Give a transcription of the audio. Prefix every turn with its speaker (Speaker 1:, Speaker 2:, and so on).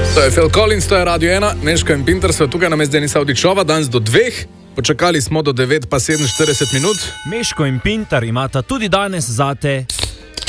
Speaker 1: To je Phil Collins, to je Radio 1, Nežko in Pinter so tukaj na mestu Denisa Avdićova, danes do 2. Počakali smo do 9 pa 47 minut.
Speaker 2: Meško in Pinter imata tudi danes zate